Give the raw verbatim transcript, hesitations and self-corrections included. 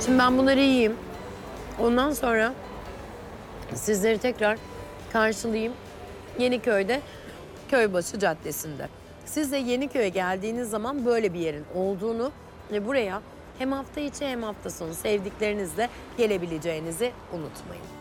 Şimdi ben bunları yiyeyim. Ondan sonra sizleri tekrar karşılayayım. Yeniköy'de Köybaşı Caddesi'nde. Siz de Yeniköy'e geldiğiniz zaman böyle bir yerin olduğunu ve buraya hem hafta içi hem hafta sonu sevdiklerinizle gelebileceğinizi unutmayın.